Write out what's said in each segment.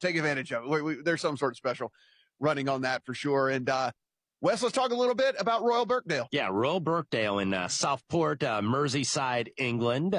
take advantage of it. There's some sort of special running on that for sure. And, Wes, let's talk a little bit about Royal Birkdale. Yeah, Royal Birkdale in Southport, Merseyside, England.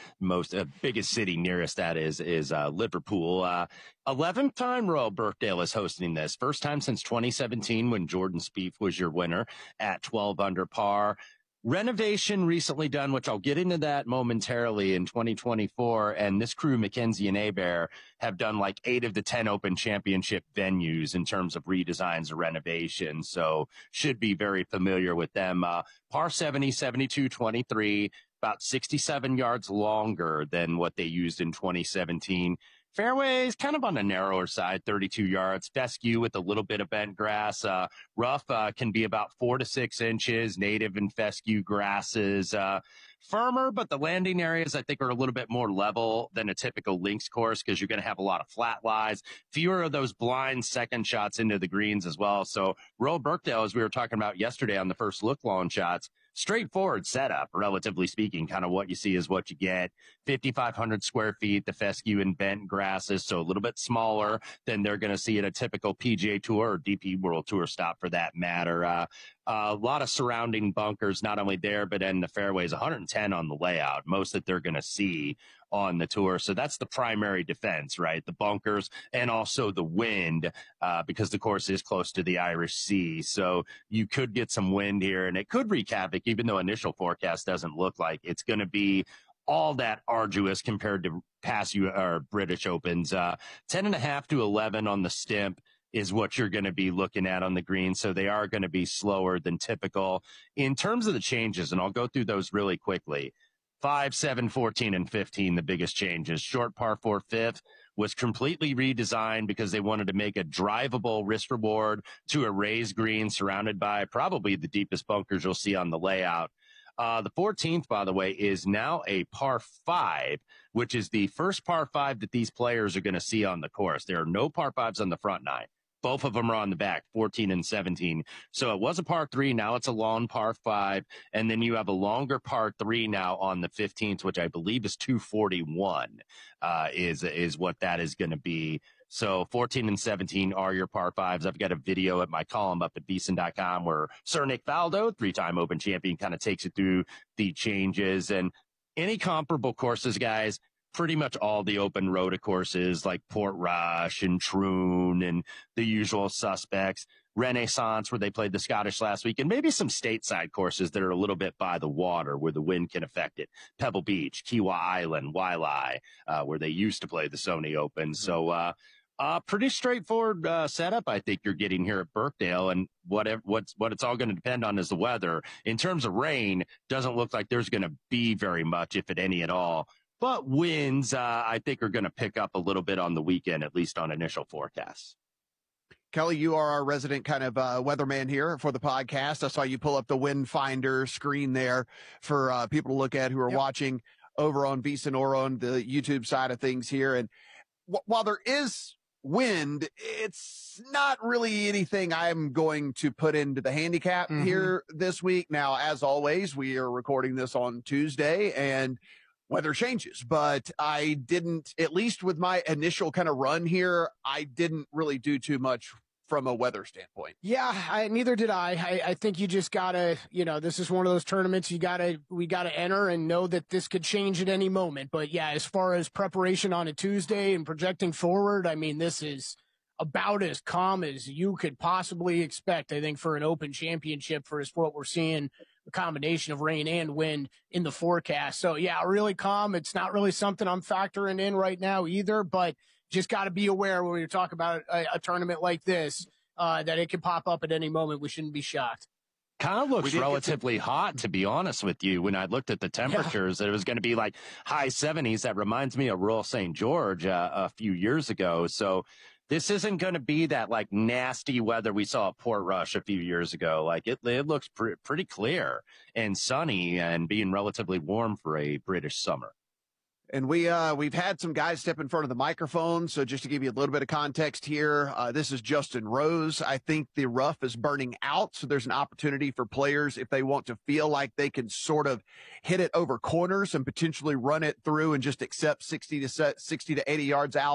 Biggest city nearest that is Liverpool. 11th time Royal Birkdale is hosting this. First time since 2017 when Jordan Spieth was your winner at 12 under par. Renovation recently done, which I'll get into that momentarily in 2024. And this crew, Mackenzie and Hebert, have done like 8 of the 10 Open Championship venues in terms of redesigns or renovations. So should be very familiar with them. Par 70, 72, 23, about 67 yards longer than what they used in 2017. Fairways kind of on the narrower side, 32 yards. Fescue with a little bit of bent grass. Rough can be about 4 to 6 inches. Native and fescue grasses. Firmer, but the landing areas I think are a little bit more level than a typical links course because you're going to have a lot of flat lies. Fewer of those blind second shots into the greens as well. So Royal Birkdale, as we were talking about yesterday on the first look long shots, straightforward setup, relatively speaking. Kind of what you see is what you get. 5,500 square feet, the fescue and bent grasses, so a little bit smaller than they're going to see at a typical PGA Tour or DP World Tour stop for that matter. A lot of surrounding bunkers, not only there, but in the fairways, 110 on the layout, most that they're going to see on the tour. So that's the primary defense, right? The bunkers and also the wind, because the course is close to the Irish Sea. So you could get some wind here and it could wreak havoc, even though initial forecast doesn't look like it's going to be all that arduous compared to past British Opens. 10.5 to 11 on the Stimp is what you're going to be looking at on the green. So they are going to be slower than typical in terms of the changes. And I'll go through those really quickly. 5, 7, 14, and 15, the biggest changes. Short par 4 fifth was completely redesigned because they wanted to make a drivable risk reward to a raised green surrounded by probably the deepest bunkers you'll see on the layout. The 14th, by the way, is now a par 5, which is the first par 5 that these players are going to see on the course. There are no par 5s on the front 9. Both of them are on the back, 14 and 17. So it was a par 3. Now it's a long par 5. And then you have a longer par 3 now on the 15th, which I believe is 241, is what that is going to be. So 14 and 17 are your par 5s. I've got a video at my column up at VSiN.com where Sir Nick Faldo, 3-time Open champion, kind of takes it through the changes. And any comparable courses, guys, pretty much all the open rota courses like Portrush and Troon and the usual suspects, Renaissance where they played the Scottish last week, and maybe some stateside courses that are a little bit by the water where the wind can affect it. Pebble Beach, Kiawah Island, Wailea, where they used to play the Sony Open. So, pretty straightforward, setup I think you're getting here at Birkdale, and what it's all going to depend on is the weather. In terms of rain, doesn't look like there's going to be very much, if at any at all. But winds, I think, are going to pick up a little bit on the weekend, at least on initial forecasts. Kelly, you are our resident kind of weatherman here for the podcast. I saw you pull up the wind finder screen there for people to look at who are watching over on VSiN or on the YouTube side of things here. And while there is wind, it's not really anything I'm going to put into the handicap here this week. Now, as always, we are recording this on Tuesday and weather changes, but I didn't, at least with my initial kind of run here, I didn't really do too much from a weather standpoint. Yeah, neither did I. I think you just gotta, this is one of those tournaments we gotta enter and know that this could change at any moment. But yeah, as far as preparation on a Tuesday and projecting forward, I mean, this is about as calm as you could possibly expect, I think, for an Open Championship for what we're seeing, a combination of rain and wind in the forecast. So yeah, really calm. It's not really something I'm factoring in right now either, but just got to be aware when we talk about a tournament like this, that it could pop up at any moment. We shouldn't be shocked. Kind of looks relatively hot, to be honest with you. When I looked at the temperatures, it was going to be like high 70s. That reminds me of Royal St. George a few years ago. So this isn't going to be that like nasty weather we saw at Portrush a few years ago. Like it looks pretty clear and sunny and being relatively warm for a British summer. And we've had some guys step in front of the microphone. So just to give you a little bit of context here, this is Justin Rose. I think the rough is burning out. So there's an opportunity for players if they want to feel like they can sort of hit it over corners and potentially run it through and just accept 60 to 80 yards out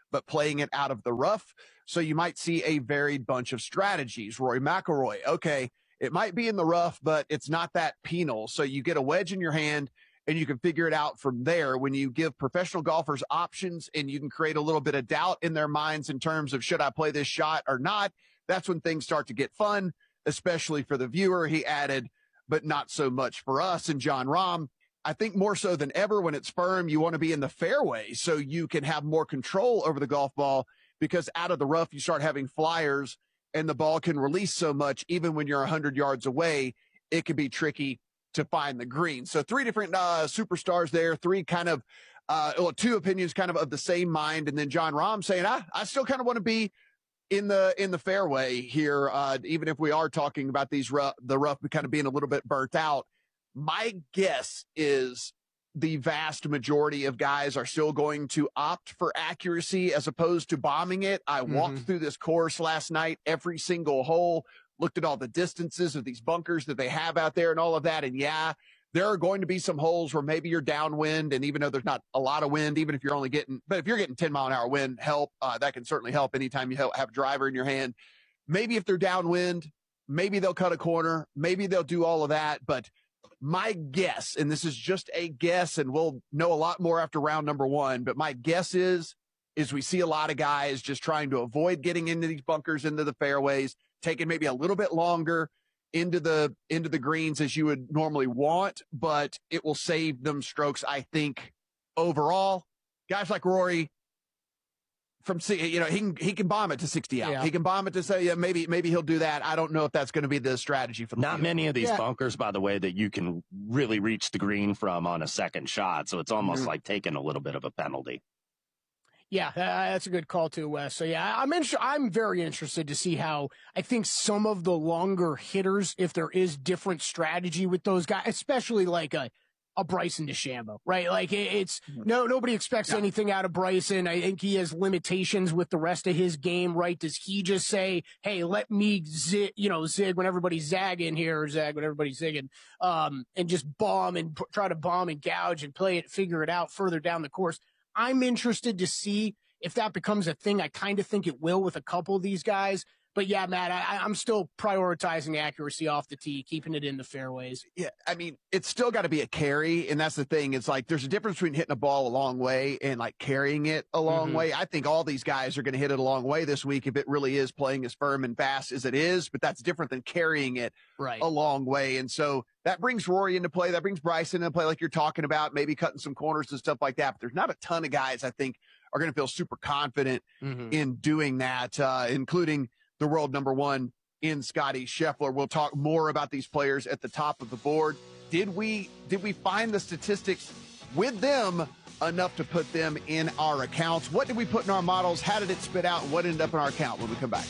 but playing it out of the rough. So you might see a varied bunch of strategies. Rory McIlroy, okay, it might be in the rough, but it's not that penal. So you get a wedge in your hand and you can figure it out from there. When you give professional golfers options and you can create a little bit of doubt in their minds in terms of, should I play this shot or not? That's when things start to get fun, especially for the viewer. He added, but not so much for us. And Jon Rahm, I think more so than ever, when it's firm, you want to be in the fairway so you can have more control over the golf ball, because out of the rough, you start having flyers and the ball can release so much. Even when you're 100 yards away, it can be tricky to find the green. So three different superstars there, three kind of two opinions kind of the same mind. And then Jon Rahm saying, I still kind of want to be in the fairway here, even if we are talking about the rough kind of being a little bit burnt out. My guess is the vast majority of guys are still going to opt for accuracy as opposed to bombing it. I walked through this course last night, every single hole, looked at all the distances of these bunkers that they have out there and all of that. And yeah, there are going to be some holes where maybe you're downwind. And even though there's not a lot of wind, even if you're only getting, but if you're getting 10-mile-an-hour wind, that can certainly help anytime you have a driver in your hand. Maybe if they're downwind, maybe they'll cut a corner, maybe they'll do all of that. But my guess, and this is just a guess, and we'll know a lot more after round number one, but my guess is we see a lot of guys just trying to avoid getting into these bunkers, into the fairways, taking maybe a little bit longer into the greens as you would normally want, but it will save them strokes, I think, overall. Guys like Rory, he can bomb it to 60 out. Yeah. He can bomb it to say, yeah, maybe he'll do that. I don't know if that's going to be the strategy for the Not many of these bunkers, by the way, that you can really reach the green from on a second shot. So it's almost like taking a little bit of a penalty. Yeah, that's a good call too, Wes. So yeah, I'm very interested to see how I think some of the longer hitters, if there is different strategy with those guys, especially like a Bryson DeChambeau, right? Like nobody expects anything out of Bryson. I think he has limitations with the rest of his game, right? Does he just say, hey, let me zig when everybody's zagging here, or zag when everybody's zigging, and just bomb and try to bomb and gouge and figure it out further down the course? I'm interested to see if that becomes a thing. I kind of think it will with a couple of these guys. But yeah, Matt, I'm still prioritizing accuracy off the tee, keeping it in the fairways. Yeah, I mean, it's still got to be a carry, and that's the thing. It's like there's a difference between hitting a ball a long way and like carrying it a long way. I think all these guys are going to hit it a long way this week if it really is playing as firm and fast as it is, but that's different than carrying it a long way. And so that brings Rory into play. That brings Bryson into play, like you're talking about, maybe cutting some corners and stuff like that. But there's not a ton of guys I think are going to feel super confident in doing that, including the world number one in Scottie Scheffler. We'll talk more about these players at the top of the board. Did we find the statistics with them enough to put them in our accounts? What did we put in our models? How did it spit out? What ended up in our account when we come back?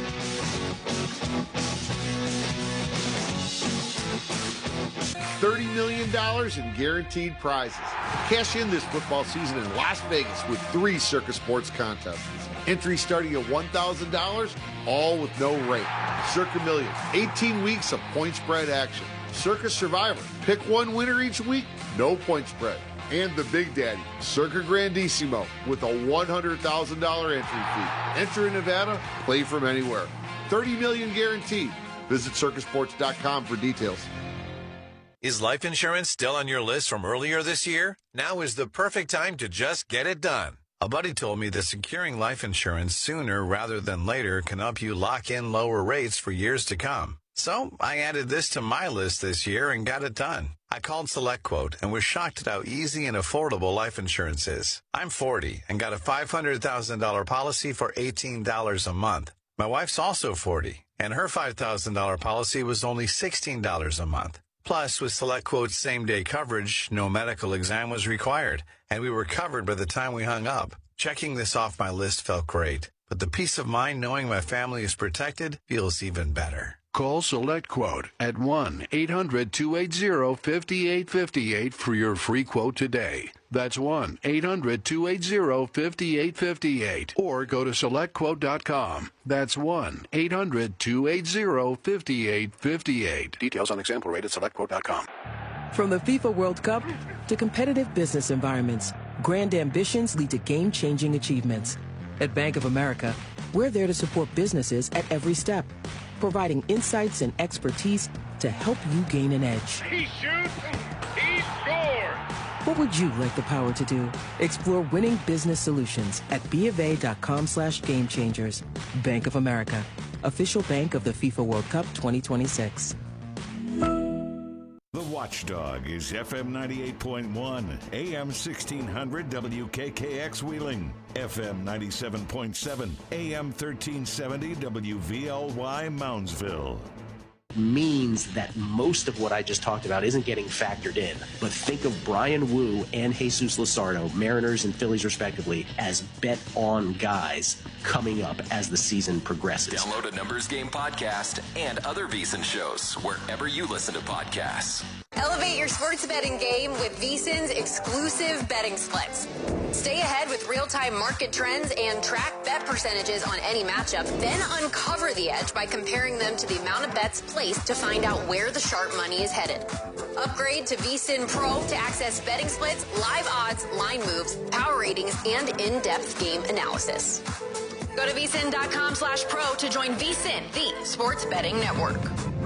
$30 million in guaranteed prizes. Cash in this football season in Las Vegas with 3 Circus Sports contests. Entry starting at $1,000, all with no rate. Circa Millions, 18 weeks of point spread action. Circa Survivor, pick one winner each week, no point spread. And the Big Daddy, Circa Grandissimo, with a $100,000 entry fee. Enter in Nevada, play from anywhere. $30 million guaranteed. Visit circusports.com for details. Is life insurance still on your list from earlier this year? Now is the perfect time to just get it done. A buddy told me that securing life insurance sooner rather than later can help you lock in lower rates for years to come. So I added this to my list this year and got it done. I called SelectQuote and was shocked at how easy and affordable life insurance is. I'm 40 and got a $500,000 policy for $18 a month. My wife's also 40, and her $5,000 policy was only $16 a month. Plus, with SelectQuote's same-day coverage, no medical exam was required, and we were covered by the time we hung up. Checking this off my list felt great, but the peace of mind knowing my family is protected feels even better. Call SelectQuote at 1-800-280-5858 for your free quote today. That's 1-800-280-5858. Or go to SelectQuote.com. That's 1-800-280-5858. Details on example rate at SelectQuote.com. From the FIFA World Cup to competitive business environments, grand ambitions lead to game-changing achievements. At Bank of America, we're there to support businesses at every step, providing insights and expertise to help you gain an edge. He shoots, he scores! What would you like the power to do? Explore winning business solutions at BofA.com/gamechangers. Bank of America, official bank of the FIFA World Cup 2026. The Watchdog is FM 98.1, AM 1600 WKKX Wheeling, FM 97.7, AM 1370 WVLY Moundsville. Means that most of what I just talked about isn't getting factored in. But think of Brian Wu and Jesus Luzardo, Mariners and Phillies respectively, as bet-on guys coming up as the season progresses. Download a Numbers Game podcast and other VSiN shows wherever you listen to podcasts. Elevate your sports betting game with VSiN's exclusive betting splits. Stay ahead with real-time market trends and track bet percentages on any matchup, then uncover the edge by comparing them to the amount of bets placed to find out where the sharp money is headed. Upgrade to VSiN Pro to access betting splits, live odds, line moves, power ratings, and in-depth game analysis. Go to VSiN.com/pro to join VSiN, the sports betting network.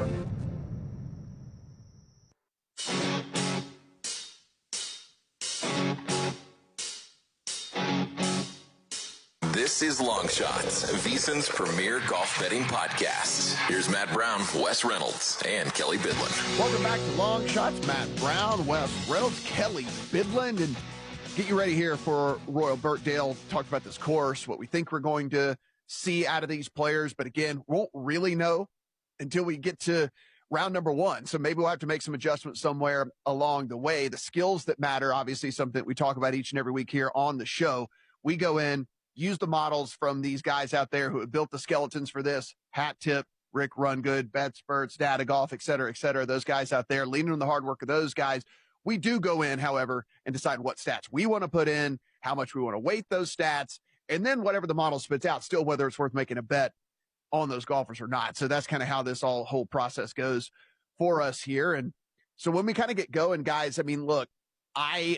This is Long Shots, VSiN's premier golf betting podcast. Here's Matt Brown, Wes Reynolds, and Kelly Bidlin. Welcome back to Long Shots. Matt Brown, Wes Reynolds, Kelly Bidlin, and get you ready here for Royal Birkdale. Talked about this course, what we think we're going to see out of these players, but again, won't really know until we get to round number one. So maybe we'll have to make some adjustments somewhere along the way. The skills that matter, obviously something that we talk about each and every week here on the show. We go in, use the models from these guys out there who have built the skeletons for this. Hat Tip, Rick Rungood, BetSperts, Data Golf, et cetera, those guys out there, leaning on the hard work of those guys. We do go in, however, and decide what stats we want to put in, how much we want to weight those stats, and then whatever the model spits out, still whether it's worth making a bet on those golfers or not. So that's kind of how this whole process goes for us here. And so when we kind of get going, guys, I mean, look, I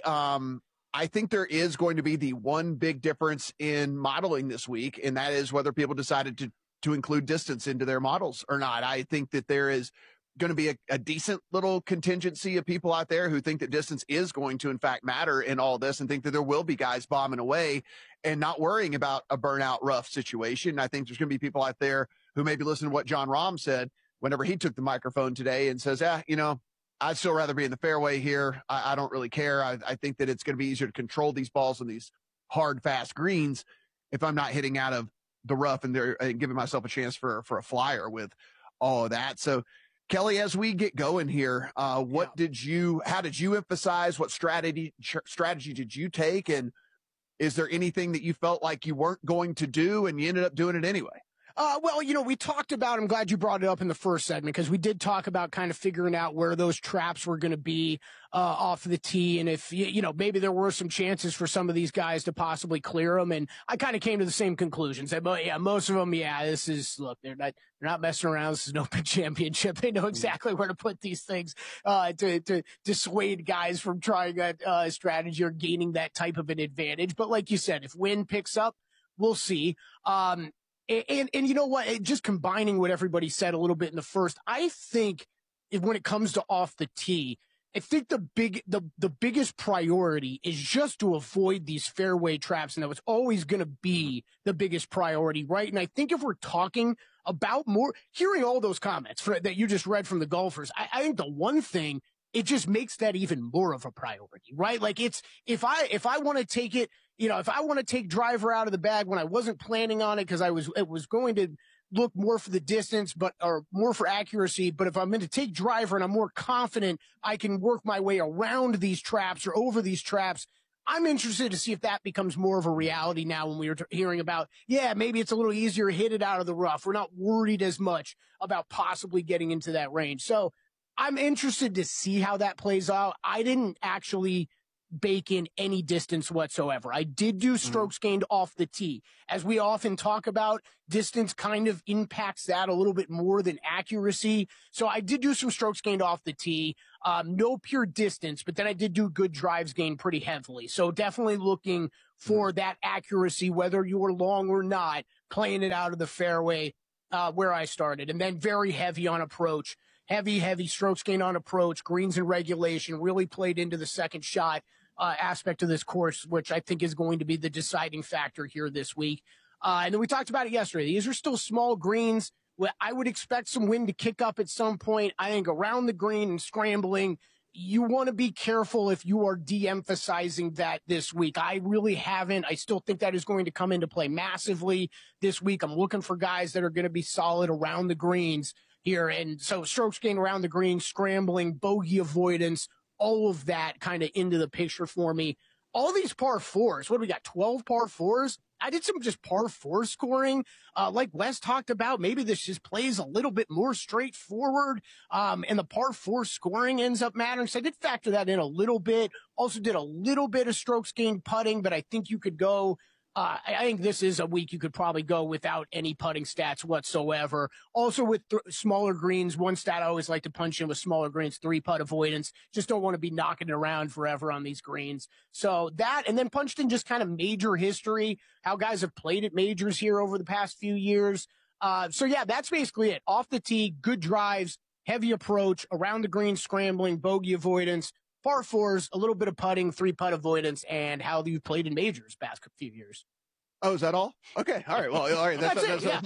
think there is going to be the one big difference in modeling this week, and that is whether people decided to include distance into their models or not. I think that there is going to be a decent little contingency of people out there who think that distance is going to, in fact, matter in all this, and think that there will be guys bombing away and not worrying about a burnout rough situation. I think there's going to be people out there who maybe listen to what John Rahm said whenever he took the microphone today and says, I'd still rather be in the fairway here. I don't really care. I think that it's going to be easier to control these balls on these hard, fast greens if I'm not hitting out of the rough and giving myself a chance for a flyer with all of that. So, Kelly, as we get going here, how did you emphasize? What strategy did you take? And is there anything that you felt like you weren't going to do and you ended up doing it anyway? Well, we talked about, I'm glad you brought it up in the first segment, because we did talk about kind of figuring out where those traps were going to be off of the tee. And if, maybe there were some chances for some of these guys to possibly clear them. And I kind of came to the same conclusions. That, most of them, they're not messing around. This is an Open Championship. They know exactly where to put these things to dissuade guys from trying a strategy or gaining that type of an advantage. But like you said, if wind picks up, we'll see. And you know what? Just combining what everybody said a little bit in the first, I think when it comes to off the tee, I think the biggest priority is just to avoid these fairway traps, and that was always going to be the biggest priority, right? And I think if we're talking about hearing all those comments that you just read from the golfers, I think the one thing, it just makes that even more of a priority, right? Like if I want to take it, if I want to take driver out of the bag when I wasn't planning on it because it was going to look more for the distance, or more for accuracy. But if I'm going to take driver and I'm more confident I can work my way around these traps or over these traps, I'm interested to see if that becomes more of a reality now when we were hearing about, maybe it's a little easier to hit it out of the rough. We're not worried as much about possibly getting into that range. So I'm interested to see how that plays out. I didn't actually bake in any distance whatsoever. I did do strokes gained off the tee. As we often talk about, distance kind of impacts that a little bit more than accuracy. So I did do some strokes gained off the tee. No pure distance, but then I did do good drives gained pretty heavily. So definitely looking for that accuracy, whether you were long or not, playing it out of the fairway where I started. And then very heavy on approach. Heavy strokes gained on approach, greens and regulation really played into the second shot aspect of this course, which I think is going to be the deciding factor here this week. And then we talked about it yesterday. These are still small greens. I would expect some wind to kick up at some point. I think around the green and scrambling, you want to be careful if you are de-emphasizing that this week. I really haven't. I still think that is going to come into play massively this week. I'm looking for guys that are going to be solid around the greens here. And so strokes gained around the green, scrambling, bogey avoidance, all of that kind of into the picture for me. All these par fours, what do we got? 12 par fours? I did some just par four scoring. Like Wes talked about, maybe this just plays a little bit more straightforward. And the par four scoring ends up mattering. So I did factor that in a little bit. Also did a little bit of strokes gained putting, but I think you could go I think this is a week you could probably go without any putting stats whatsoever. Also with smaller greens, one stat I always like to punch in with smaller greens, 3-putt avoidance. Just don't want to be knocking it around forever on these greens. So that, and then punched in just kind of major history, how guys have played at majors here over the past few years. So yeah, that's basically it. Off the tee, good drives, heavy approach, around the green scrambling, bogey avoidance, par fours, a little bit of putting, 3-putt avoidance, and how you've played in majors past few years. Oh, is that all? Okay. All right. Well, all right. That's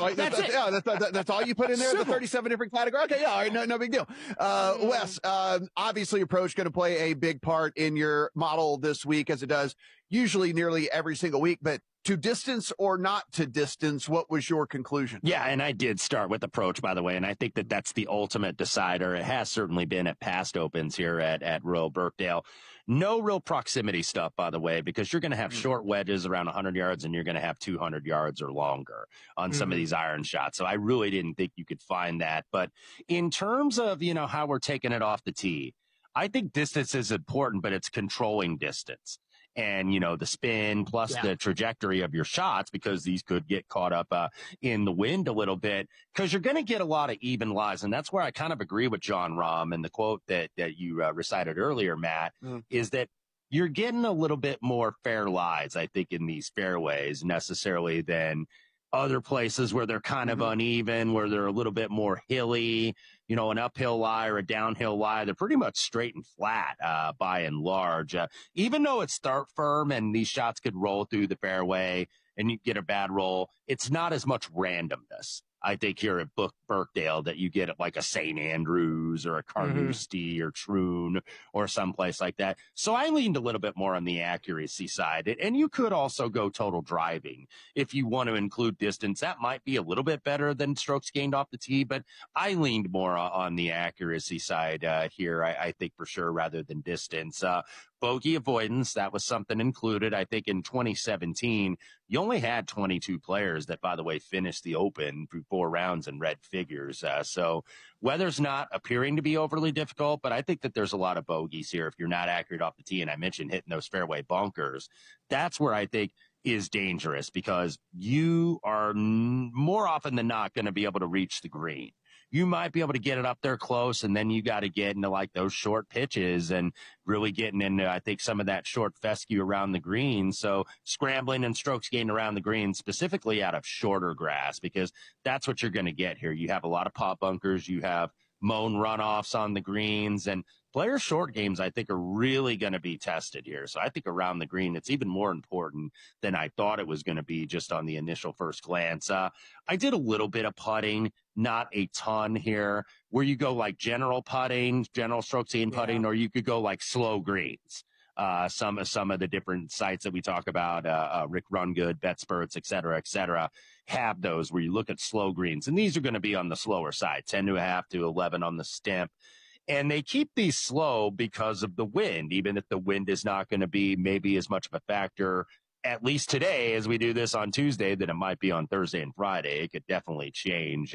it. That's all you put in there? Simple. The 37 different categories? Okay. Yeah. All right. No big deal. Wes, obviously approach going to play a big part in your model this week, as it does usually nearly every single week, but to distance or not to distance, what was your conclusion? Yeah, and I did start with approach, by the way, and I think that that's the ultimate decider. It has certainly been at past opens here at Royal Birkdale. No real proximity stuff, by the way, because you're going to have short wedges around 100 yards and you're going to have 200 yards or longer on some of these iron shots. So I really didn't think you could find that. But in terms of, how we're taking it off the tee, I think distance is important, but it's controlling distance. And, the spin plus the trajectory of your shots, because these could get caught up in the wind a little bit, because you're going to get a lot of even lies. And that's where I kind of agree with John Rahm and the quote that you recited earlier, Matt, is that you're getting a little bit more fair lies, I think, in these fairways necessarily than other places where they're kind of uneven, where they're a little bit more hilly, an uphill lie or a downhill lie. They're pretty much straight and flat, by and large. Even though it's start firm and these shots could roll through the fairway and you get a bad roll, it's not as much randomness, I think, here at Birkdale that you get at like a St. Andrews or a Carnoustie or Troon or someplace like that. So I leaned a little bit more on the accuracy side. And you could also go total driving if you want to include distance. That might be a little bit better than strokes gained off the tee, but I leaned more on the accuracy side here, I think, for sure, rather than distance. Bogey avoidance, that was something included. I think in 2017, you only had 22 players that, by the way, finished the Open through 4 rounds in red figures. So weather's not appearing to be overly difficult, but I think that there's a lot of bogeys here if you're not accurate off the tee. And I mentioned hitting those fairway bunkers. That's where I think is dangerous, because you are more often than not going to be able to reach the green. You might be able to get it up there close, and then you got to get into like those short pitches and really getting into, I think, some of that short fescue around the green. So scrambling and strokes gained around the green, specifically out of shorter grass, because that's what you're going to get here. You have a lot of pop bunkers. You have mown runoffs on the greens, and player short games, I think, are really going to be tested here. So I think around the green, it's even more important than I thought it was going to be just on the initial first glance. I did a little bit of putting, not a ton here, where you go like general putting, general strokes gained putting, or you could go like slow greens. Some of the different sites that we talk about, Rick Rungood, BetSperts, et cetera, have those where you look at slow greens. And these are going to be on the slower side, 10.5 to 11 on the stimp. And they keep these slow because of the wind, even if the wind is not going to be maybe as much of a factor, at least today, as we do this on Tuesday, than it might be on Thursday and Friday. It could definitely change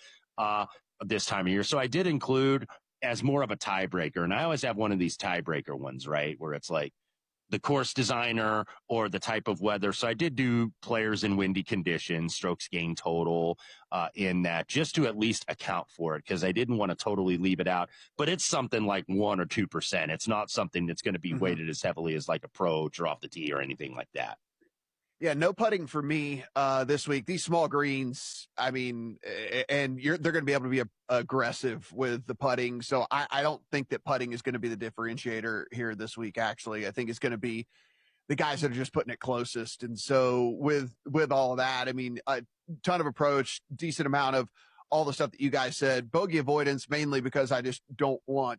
this time of year. So I did include as more of a tiebreaker. And I always have one of these tiebreaker ones, right, where it's like the course designer or the type of weather. So I did do players in windy conditions, strokes gained total in that, just to at least account for it, because I didn't want to totally leave it out. But it's something like 1 or 2%. It's not something that's going to be weighted as heavily as like approach or off the tee or anything like that. Yeah, no putting for me this week. These small greens, I mean, and they're going to be able to be aggressive with the putting. So I don't think that putting is going to be the differentiator here this week, actually. I think it's going to be the guys that are just putting it closest. And so with all of that, I mean, a ton of approach, decent amount of all the stuff that you guys said. Bogey avoidance, mainly because I just don't want,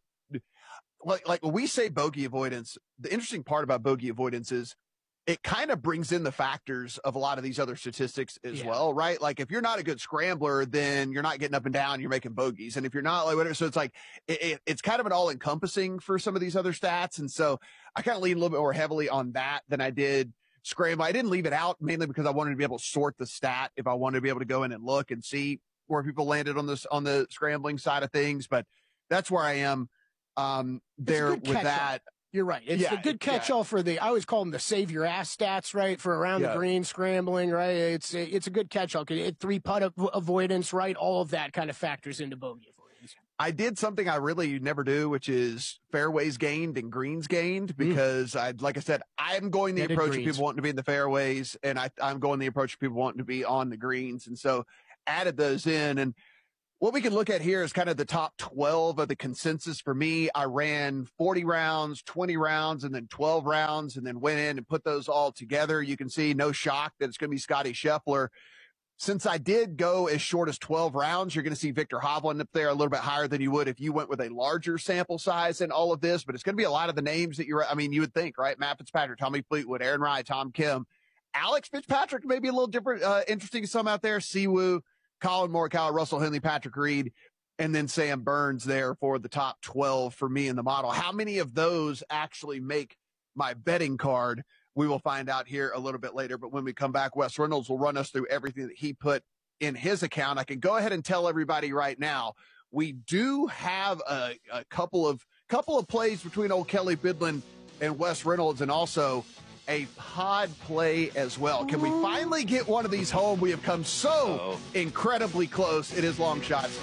like when we say bogey avoidance, the interesting part about bogey avoidance is it kind of brings in the factors of a lot of these other statistics as well, right? Like if you're not a good scrambler, then you're not getting up and down, you're making bogeys. And if you're not, like whatever, so it's like, it's kind of an all encompassing for some of these other stats. And so I kind of lean a little bit more heavily on that than I did scramble. I didn't leave it out mainly because I wanted to be able to sort the stat if I wanted to be able to go in and look and see where people landed on this, on the scrambling side of things. But that's where I am there with that. You're right. It's a good catch-all for I always call them the save your ass stats, right? For around the green scrambling, right? It's a good catch-all. 3-putt avoidance, right? All of that kind of factors into bogey avoidance. I did something I really never do, which is fairways gained and greens gained, because like I said, I'm going the approach of people wanting to be in the fairways, and I'm going the approach of people wanting to be on the greens. And so added those in. And what we can look at here is kind of the top 12 of the consensus for me. I ran 40 rounds, 20 rounds, and then 12 rounds, and then went in and put those all together. You can see no shock that it's going to be Scotty Scheffler. Since I did go as short as 12 rounds, you're going to see Victor Hovland up there a little bit higher than you would if you went with a larger sample size in all of this. But it's going to be a lot of the names that you would think, right? Matt Fitzpatrick, Tommy Fleetwood, Aaron Rai, Tom Kim, Alex Fitzpatrick, maybe a little different, interesting to some out there. Siwoo, Colin Morikawa, Russell Henley, Patrick Reed, and then Sam Burns there for the top 12 for me in the model. How many of those actually make my betting card? We will find out here a little bit later. But when we come back, Wes Reynolds will run us through everything that he put in his account. I can go ahead and tell everybody right now, we do have a couple of plays between old Kelly Bidlin and Wes Reynolds, and also a pod play as well. Can we finally get one of these home? We have come so incredibly close. It is long shots.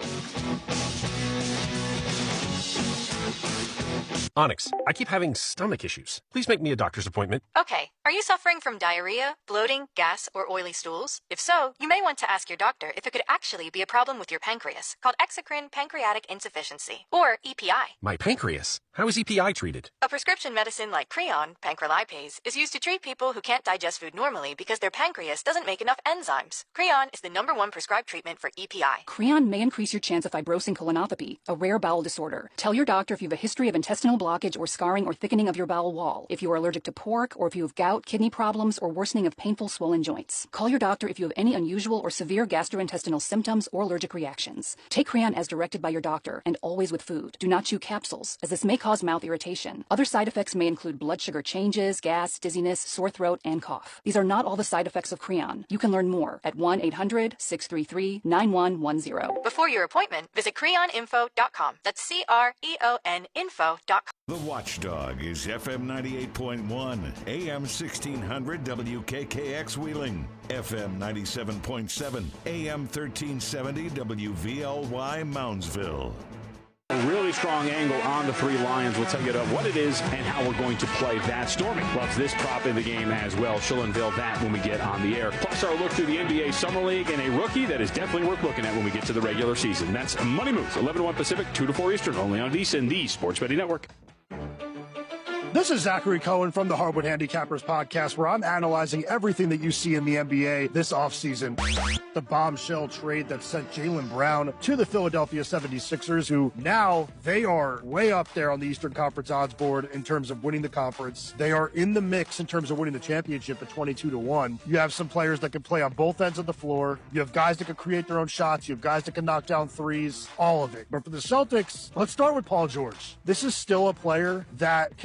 Onyx, I keep having stomach issues. Please make me a doctor's appointment. Okay. Are you suffering from diarrhea, bloating, gas, or oily stools? If so, you may want to ask your doctor if it could actually be a problem with your pancreas, called exocrine pancreatic insufficiency, or EPI. My pancreas? How is EPI treated? A prescription medicine like Creon, pancrelipase, is used to treat people who can't digest food normally because their pancreas doesn't make enough enzymes. Creon is the #1 prescribed treatment for EPI. Creon may increase your chance of fibrosing colonopathy, a rare bowel disorder. Tell your doctor if you have a history of intestinal blockage or scarring or thickening of your bowel wall, if you are allergic to pork, or if you have gout, kidney problems, or worsening of painful swollen joints. Call your doctor if you have any unusual or severe gastrointestinal symptoms or allergic reactions. Take Creon as directed by your doctor, and always with food. Do not chew capsules, as this may cause mouth irritation. Other side effects may include blood sugar changes, gas, dizziness, sore throat, and cough. These are not all the side effects of Creon. You can learn more at 1-800-633-9110. Before your appointment, visit creoninfo.com. That's CREON info.com. The Watchdog is FM 98.1, AM 1600 WKKX Wheeling, FM 97.7, AM 1370 WVLY Moundsville. A really strong angle on the three Lions. We'll tell you what it is and how we're going to play that. Stormy loves this prop in the game as well. She'll unveil that when we get on the air. Plus our look through the NBA Summer League and a rookie that is definitely worth looking at when we get to the regular season. That's Money Moves, 11 to 1 Pacific, 2 to 4 Eastern, only on VSiN, the Sports Betting Network. This is Zachary Cohen from the Hardwood Handicappers podcast, where I'm analyzing everything that you see in the NBA this offseason. The bombshell trade that sent Jaylen Brown to the Philadelphia 76ers, who now they are way up there on the Eastern Conference odds board in terms of winning the conference. They are in the mix in terms of winning the championship at 22-1. You have some players that can play on both ends of the floor. You have guys that can create their own shots. You have guys that can knock down threes, all of it. But for the Celtics, let's start with Paul George. This is still a player that can score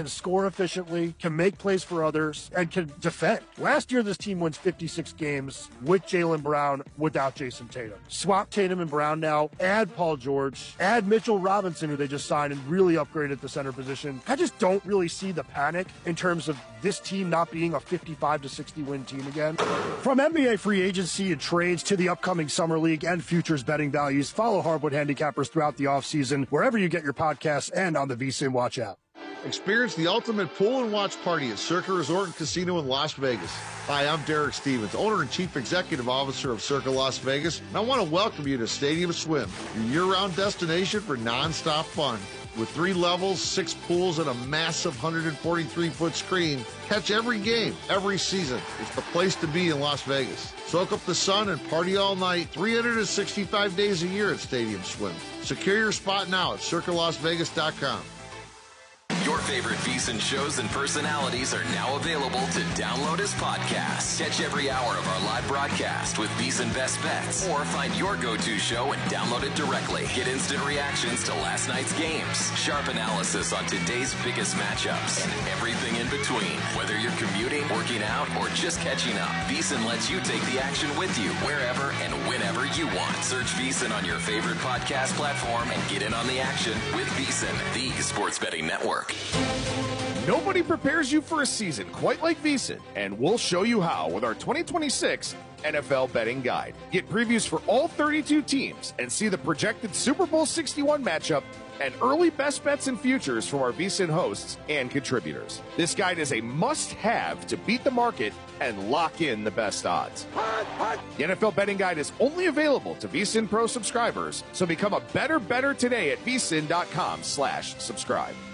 more efficiently, can make plays for others, and can defend. Last year, this team wins 56 games with Jaylen Brown, without Jason Tatum. Swap Tatum and Brown now, add Paul George, add Mitchell Robinson, who they just signed and really upgraded the center position. I just don't really see the panic in terms of this team not being a 55-60 win team again. From NBA free agency and trades to the upcoming Summer League and futures betting values, follow Hardwood Handicappers throughout the offseason, wherever you get your podcasts and on the VSiN Watch app. Experience the ultimate pool and watch party at Circa Resort and Casino in Las Vegas. Hi, I'm Derek Stevens, owner and chief executive officer of Circa Las Vegas, and I want to welcome you to Stadium Swim, your year-round destination for non-stop fun. With 3 levels, 6 pools, and a massive 143-foot screen, catch every game, every season. It's the place to be in Las Vegas. Soak up the sun and party all night, 365 days a year at Stadium Swim. Secure your spot now at CircaLasVegas.com. Your favorite VSiN shows and personalities are now available to download as podcasts. Catch every hour of our live broadcast with VSiN Best Bets, or find your go-to show and download it directly. Get instant reactions to last night's games, sharp analysis on today's biggest matchups, and everything in between. Whether you're commuting, working out, or just catching up, VSiN lets you take the action with you wherever and whenever you want. Search VSiN on your favorite podcast platform and get in on the action with VSiN, the sports betting network. Nobody prepares you for a season quite like VSiN, and we'll show you how with our 2026 NFL Betting Guide. Get previews for all 32 teams and see the projected Super Bowl 61 matchup and early best bets and futures from our VSiN hosts and contributors. This guide is a must-have to beat the market and lock in the best odds. The NFL Betting Guide is only available to VSiN Pro subscribers, so become a better today at vsin.com/subscribe.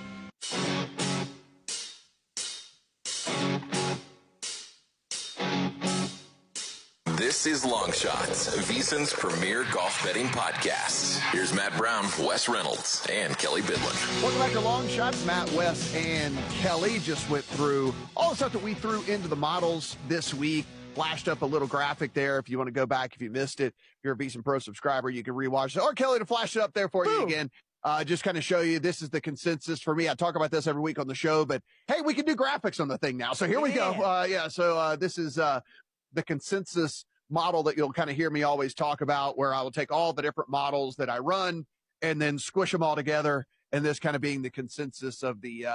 This is Long Shots, VSiN's premier golf betting podcast. Here's Matt Brown, Wes Reynolds, and Kelly Bidlin. Welcome back to Long Shots. Matt, Wes, and Kelly just went through all the stuff that we threw into the models this week. Flashed up a little graphic there if you want to go back, if you missed it. If you're a VSiN Pro subscriber, you can rewatch it. Or Kelly to flash it up there for you again. Just kind of show you this is the consensus for me. I talk about this every week on the show, but hey, we can do graphics on the thing now. So here we go. So this is the consensus model that you'll kind of hear me always talk about, where I will take all the different models that I run and then squish them all together. And this kind of being the consensus of the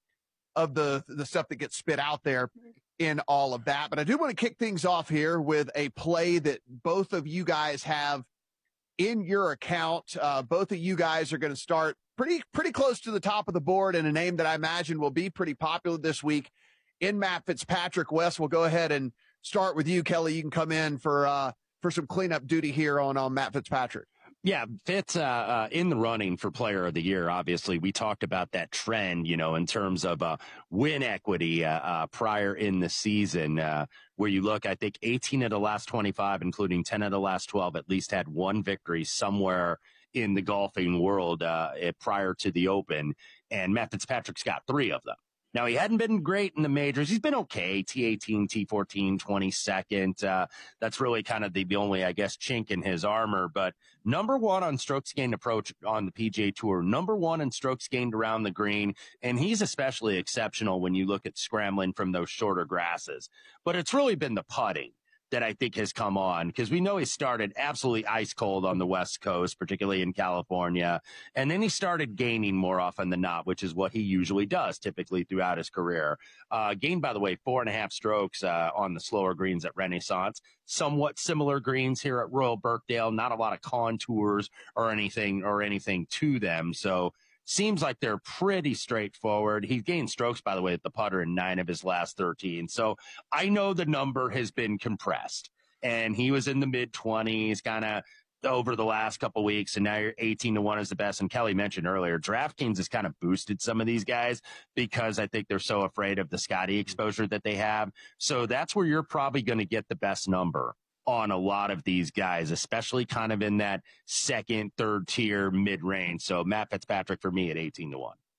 stuff that gets spit out there in all of that. But I do want to kick things off here with a play that both of you guys have in your account. Both of you guys are going to start pretty close to the top of the board, and a name that I imagine will be pretty popular this week in Matt Fitzpatrick. Wes, we'll go ahead and start with you. Kelly, you can come in for some cleanup duty here on Matt Fitzpatrick. Yeah, Fitz in the running for player of the year. Obviously, we talked about that trend, in terms of win equity prior in the season, where you look, I think 18 of the last 25, including 10 of the last 12, at least had one victory somewhere in the golfing world prior to the Open. And Matt Fitzpatrick's got 3 of them. Now, he hadn't been great in the majors. He's been okay, T18, T14, 22nd. That's really kind of the only, I guess, chink in his armor. But number 1 on strokes gained approach on the PGA Tour, number 1 in strokes gained around the green. And he's especially exceptional when you look at scrambling from those shorter grasses. But it's really been the putting that I think has come on, because we know he started absolutely ice cold on the West Coast, particularly in California. And then he started gaining more often than not, which is what he usually does typically throughout his career. Gained, by the way, 4.5 strokes on the slower greens at Renaissance. Somewhat similar greens here at Royal Birkdale. Not a lot of contours or anything to them. So seems like they're pretty straightforward. He's gained strokes, by the way, at the putter in 9 of his last 13. So I know the number has been compressed, and he was in the mid-20s kind of over the last couple of weeks, and now you're 18-1 is the best. And Kelly mentioned earlier, DraftKings has kind of boosted some of these guys because I think they're so afraid of the Scotty exposure that they have. So that's where you're probably going to get the best number on a lot of these guys, especially kind of in that second, third tier mid-range. So Matt Fitzpatrick for me at 18-1.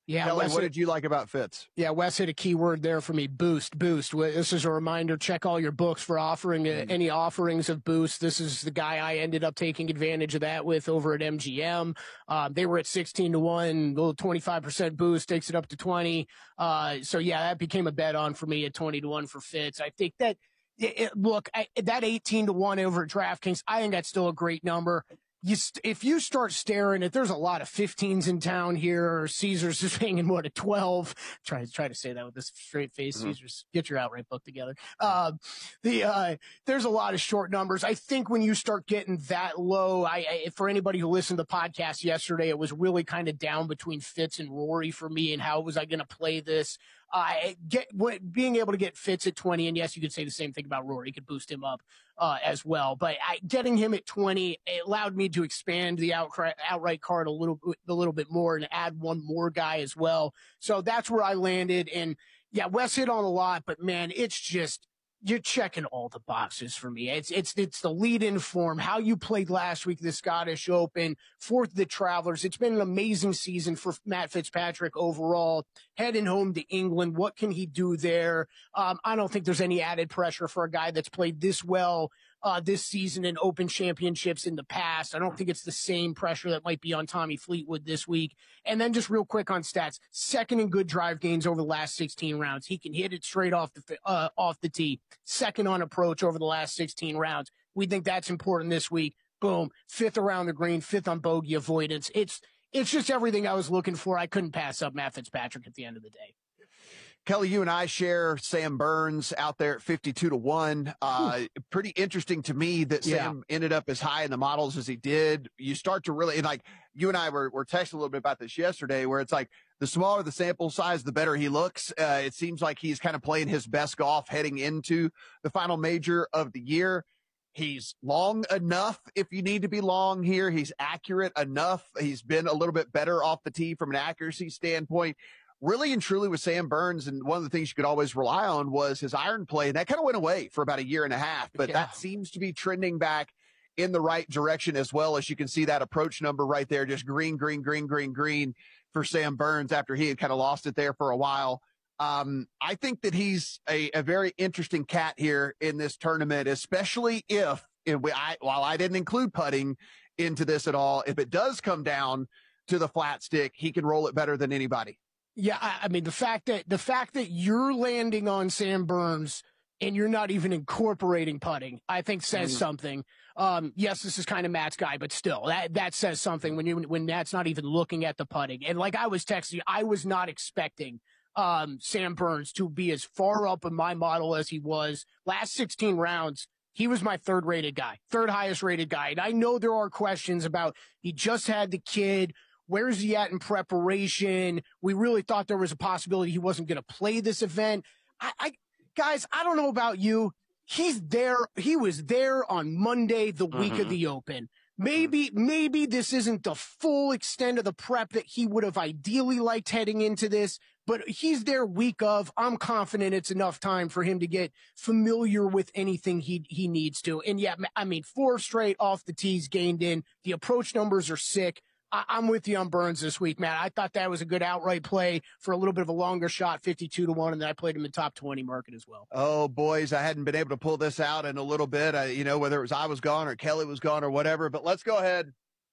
Yeah, Kelly, what did you like about Fitz? Yeah, Wes hit a key word there for me, boost. This is a reminder, check all your books for offering any offerings of boost. This is the guy I ended up taking advantage of that with over at MGM. They were at 16-1, little 25% boost, takes it up to 20. So yeah, that became a bet on for me at 20-1 for Fitz. I think that, that 18-1 over at DraftKings, I think that's still a great number. If you start staring at, there's a lot of 15s in town here, or Caesars is hanging a 12. Try to say that with a straight face. Mm-hmm. Caesars, get your outright book together. There's a lot of short numbers. I think when you start getting that low, for anybody who listened to the podcast yesterday, it was really kind of down between Fitz and Rory for me, and how was I going to play this? Being able to get Fitz at 20, and yes, you could say the same thing about Rory. You could boost him up as well. But getting him at 20, it allowed me to expand the outright card a little bit more and add one more guy as well. So that's where I landed. And yeah, Wes hit on a lot, but man, it's just, you're checking all the boxes for me. It's the lead-in form, how you played last week, the Scottish Open, fourth the Travelers. It's been an amazing season for Matt Fitzpatrick overall. Heading home to England, what can he do there? I don't think there's any added pressure for a guy that's played this well this season in Open Championships in the past. I don't think it's the same pressure that might be on Tommy Fleetwood this week. And then just real quick on stats, second in good drive gains over the last 16 rounds. He can hit it straight off the tee. Second on approach over the last 16 rounds. We think that's important this week. Boom. Fifth around the green, fifth on bogey avoidance. It's just everything I was looking for. I couldn't pass up Matt Fitzpatrick at the end of the day. Kelly, you and I share Sam Burns out there at 52-1. Pretty interesting to me that Sam ended up as high in the models as he did. You start to really, and like you and I were texting a little bit about this yesterday, where it's like the smaller the sample size, the better he looks. It seems like he's kind of playing his best golf heading into the final major of the year. He's long enough if you need to be long here. He's accurate enough. He's been a little bit better off the tee from an accuracy standpoint. Really and truly with Sam Burns, and one of the things you could always rely on was his iron play, and that kind of went away for about a year and a half, but that seems to be trending back in the right direction as well. As you can see that approach number right there, just green for Sam Burns after he had kind of lost it there for a while. I think that he's a very interesting cat here in this tournament, especially while I didn't include putting into this at all, if it does come down to the flat stick, he can roll it better than anybody. Yeah, I mean, the fact that you're landing on Sam Burns and you're not even incorporating putting, I think says something. Yes, this is kind of Matt's guy, but still, that says something when Matt's not even looking at the putting. And like I was texting you, I was not expecting Sam Burns to be as far up in my model as he was. Last 16 rounds, he was my third highest rated guy. And I know there are questions about, he just had the kid. Where's he at in preparation? We really thought there was a possibility he wasn't going to play this event. Guys, I don't know about you. He's there. He was there on Monday, the week of the Open. Maybe this isn't the full extent of the prep that he would have ideally liked heading into this, but he's there week of. I'm confident it's enough time for him to get familiar with anything he needs to. And yeah, I mean, 4 straight off the tees gained in. The approach numbers are sick. I'm with you on Burns this week, Matt. I thought that was a good outright play for a little bit of a longer shot, 52-1, and then I played him in top 20 market as well. Oh, boys, I hadn't been able to pull this out in a little bit, whether it was I was gone or Kelly was gone or whatever, but let's go ahead.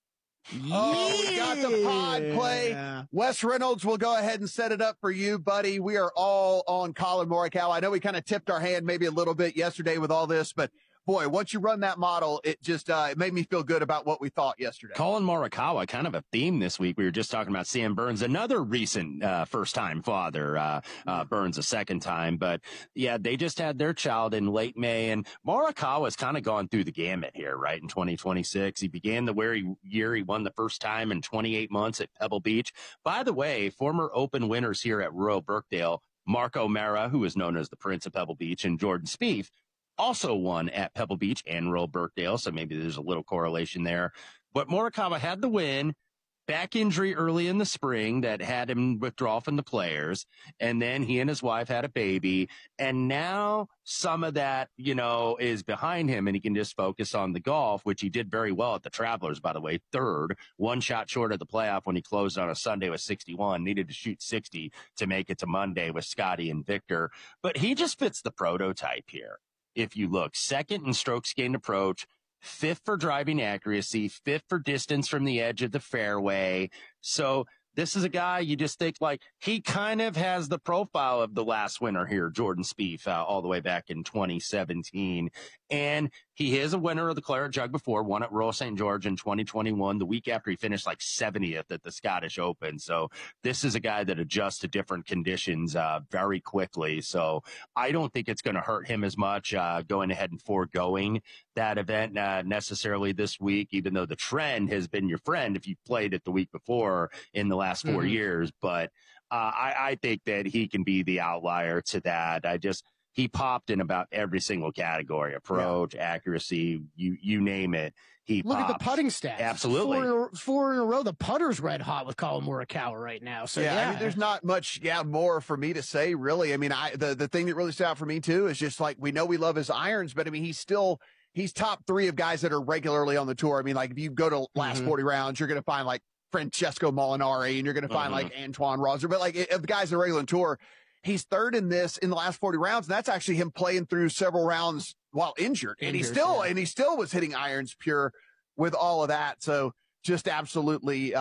Oh, we got the pod play. Wes Reynolds will go ahead and set it up for you, buddy. We are all on Collin Morikawa. I know we kind of tipped our hand maybe a little bit yesterday with all this, but boy, once you run that model, it just it made me feel good about what we thought yesterday. Collin Morikawa, kind of a theme this week. We were just talking about Sam Burns, another recent first-time father. Burns a second time. But, yeah, they just had their child in late May. And Morikawa's kind of gone through the gamut here, right, in 2026. He began the year he won the first time in 28 months at Pebble Beach. By the way, former Open winners here at Royal Birkdale, Mark O'Mara, who is known as the Prince of Pebble Beach, and Jordan Spieth, also won at Pebble Beach and Royal Birkdale, so maybe there's a little correlation there. But Morikawa had the win. back injury early in the spring that had him withdraw from the players. And then he and his wife had a baby. And now some of that, is behind him and he can just focus on the golf, which he did very well at the Travelers, by the way, third, one shot short of the playoff when he closed on a Sunday with 61, needed to shoot 60 to make it to Monday with Scotty and Victor. But he just fits the prototype here. If you look, second in strokes gained approach, fifth for driving accuracy, fifth for distance from the edge of the fairway. So this is a guy you just think like he kind of has the profile of the last winner here, Jordan Spieth, all the way back in 2017. And he is a winner of the Claret Jug before, won at Royal St. George in 2021, the week after he finished like 70th at the Scottish Open. So this is a guy that adjusts to different conditions very quickly. So I don't think it's going to hurt him as much going ahead and foregoing that event necessarily this week, even though the trend has been your friend if you played it the week before in the last 4 years. But I think that he can be the outlier to that. He popped in about every single category, approach, accuracy, you name it. Look at the putting stats. Absolutely. Four in a row. The putter's red hot with Colin Morikawa right now. So I mean, there's not much, more for me to say, really. I mean, the thing that really stood out for me, too, is just like, we know we love his irons, but I mean, he's top three of guys that are regularly on the tour. I mean, like, if you go to last 40 rounds, you're going to find like Francesco Molinari and you're going to find like Antoine Rosser, but like of the guys that are regular on tour, he's third in this in the last 40 rounds. And that's actually him playing through several rounds while injured. And he still was hitting irons pure with all of that. So just absolutely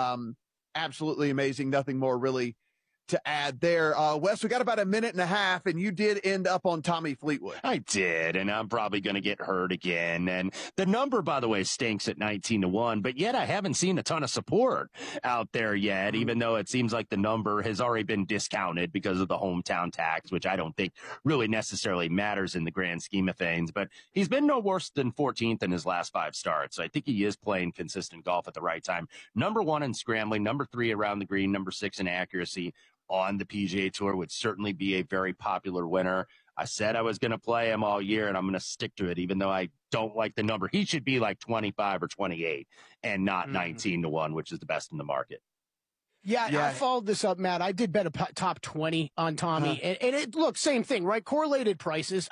amazing. Nothing more really to add there. Wes, we got about a minute and a half, and you did end up on Tommy Fleetwood. I did, and I'm probably going to get hurt again. And the number, by the way, stinks at 19-1, but yet I haven't seen a ton of support out there yet, even though it seems like the number has already been discounted because of the hometown tax, which I don't think really necessarily matters in the grand scheme of things. But he's been no worse than 14th in his last 5 starts. So I think he is playing consistent golf at the right time. Number 1 in scrambling, number 3 around the green, number 6 in accuracy on the PGA Tour, would certainly be a very popular winner. I said I was going to play him all year, and I'm going to stick to it, even though I don't like the number. He should be like 25 or 28 and not 19-1, which is the best in the market. Yeah, I followed this up, Matt. I did bet a top 20 on Tommy, and it look, same thing, right? Correlated prices.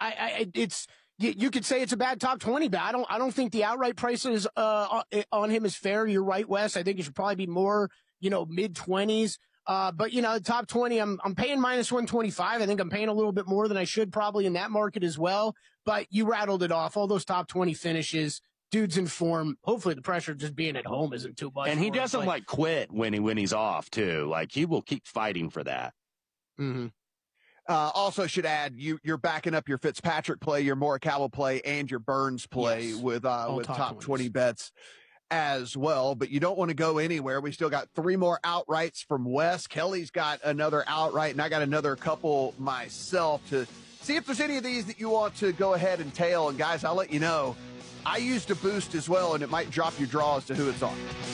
You could say it's a bad top 20, but I don't think the outright prices on him is fair. You're right, Wes. I think it should probably be more, mid 20s. But the top 20, I'm paying minus 125. I think I'm paying a little bit more than I should probably in that market as well. But you rattled it off. All those top 20 finishes, dude's in form. Hopefully the pressure of just being at home isn't too much. And he doesn't quit when he's off too. Like he will keep fighting for that. Mm-hmm. Also should add you're backing up your Fitzpatrick play, your Morikawa play, and your Burns play with top 20 bets as well, but you don't want to go anywhere. We still got 3 more outrights from Wes. Kelly's got another outright, and I got another couple myself to see if there's any of these that you want to go ahead and tail. And guys, I'll let you know, I used a boost as well, and it might drop your draw as to who it's on.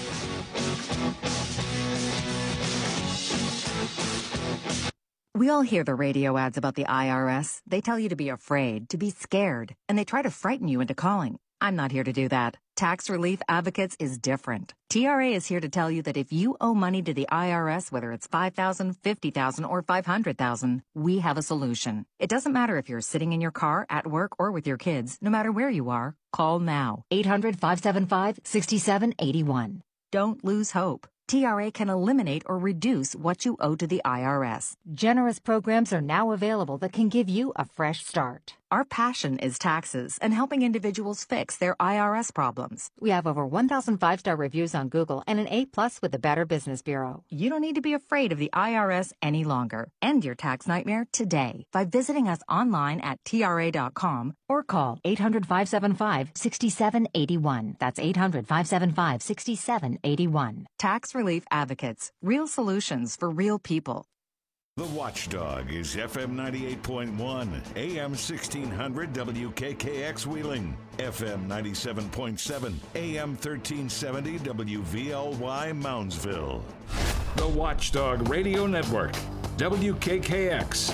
We all hear the radio ads about the IRS. They tell you to be afraid, to be scared, and they try to frighten you into calling. I'm not here to do that. Tax Relief Advocates is different. TRA is here to tell you that if you owe money to the IRS, whether it's $5,000, $50,000, or $500,000, we have a solution. It doesn't matter if you're sitting in your car, at work, or with your kids. No matter where you are, call now. 800-575-6781. Don't lose hope. TRA can eliminate or reduce what you owe to the IRS. Generous programs are now available that can give you a fresh start. Our passion is taxes and helping individuals fix their IRS problems. We have over 1,000 5-star reviews on Google and an A+ with the Better Business Bureau. You don't need to be afraid of the IRS any longer. End your tax nightmare today by visiting us online at TRA.com or call 800-575-6781. That's 800-575-6781. Tax Relief Advocates. Real solutions for real people. The Watchdog is FM 98.1, AM 1600 WKKX Wheeling, FM 97.7, AM 1370 WVLY Moundsville. The Watchdog Radio Network, WKKX,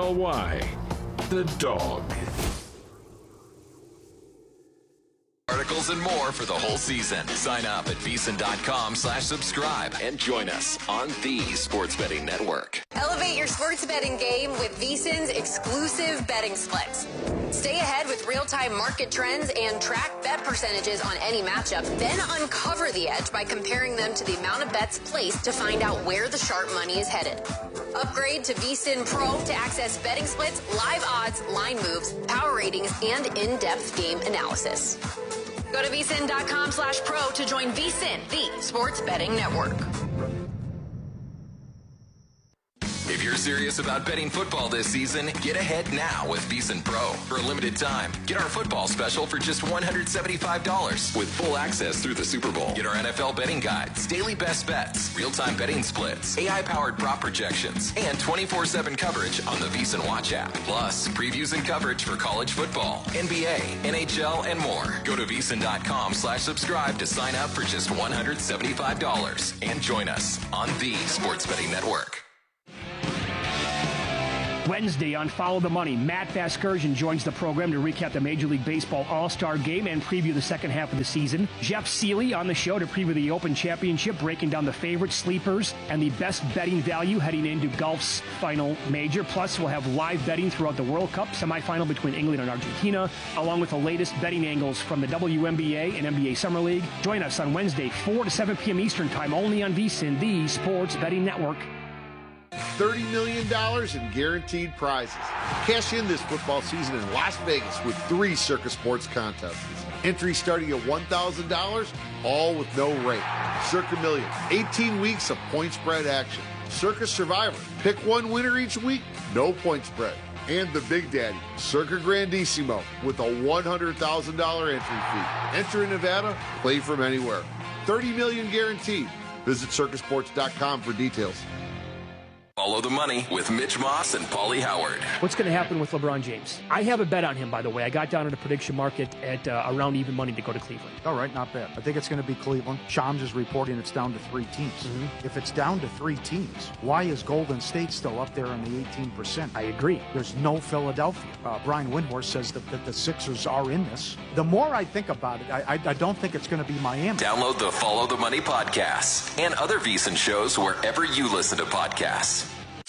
WVLY, The Dog. Article deals, and more for the whole season. Sign up at VSiN.com/subscribe and join us on the Sports Betting Network. Elevate your sports betting game with VSiN's exclusive betting splits. Stay ahead with real-time market trends and track bet percentages on any matchup. Then uncover the edge by comparing them to the amount of bets placed to find out where the sharp money is headed. Upgrade to VSiN Pro to access betting splits, live odds, line moves, power ratings, and in-depth game analysis. Go to VSiN.com/pro to join VSiN, the sports betting network. If you're serious about betting football this season, get ahead now with VSiN Pro. For a limited time, get our football special for just $175 with full access through the Super Bowl. Get our NFL betting guides, daily best bets, real-time betting splits, AI-powered prop projections, and 24/7 coverage on the VSiN Watch app. Plus, previews and coverage for college football, NBA, NHL, and more. Go to VSiN.com/subscribe to sign up for just $175 and join us on the Sports Betting Network. Wednesday on Follow the Money, Matt Vasgersian joins the program to recap the Major League Baseball All-Star Game and preview the second half of the season. Jeff Seeley on the show to preview the Open Championship, breaking down the favorite sleepers and the best betting value heading into golf's final major. Plus, we'll have live betting throughout the World Cup semifinal between England and Argentina, along with the latest betting angles from the WNBA and NBA Summer League. Join us on Wednesday, 4 to 7 p.m. Eastern Time, only on VSiN, the Sports Betting Network. $30 million in guaranteed prizes. Cash in this football season in Las Vegas with 3 Circus Sports contests. Entry starting at $1,000, all with no rate. Circa Million, 18 weeks of point spread action. Circus Survivor, pick one winner each week, no point spread. And the Big Daddy, Circa Grandissimo, with a $100,000 entry fee. Enter in Nevada, play from anywhere. $30 million guaranteed. Visit circusports.com for details. Follow the Money with Mitch Moss and Paulie Howard. What's going to happen with LeBron James? I have a bet on him, by the way. I got down in the prediction market at around even money to go to Cleveland. All right, not bad. I think it's going to be Cleveland. Shams is reporting it's down to 3 teams. If it's down to 3 teams, why is Golden State still up there on the 18%? I agree. There's no Philadelphia. Brian Windhorst says that the Sixers are in this. The more I think about it, I don't think it's going to be Miami. Download the Follow the Money podcast and other VSiN shows wherever you listen to podcasts.